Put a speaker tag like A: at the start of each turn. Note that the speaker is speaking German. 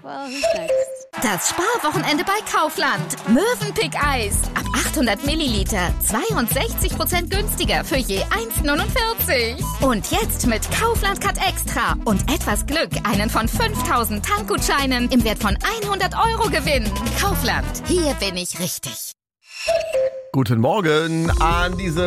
A: Well, who's next?
B: Das Sparwochenende bei Kaufland. Mövenpick Eis. Ab 800 Milliliter. 62% günstiger für je 1,49. Und jetzt mit Kaufland Cut Extra und etwas Glück einen von 5000 Tankgutscheinen im Wert von 100 € gewinnen. Kaufland. Hier bin ich richtig.
C: Guten Morgen an diese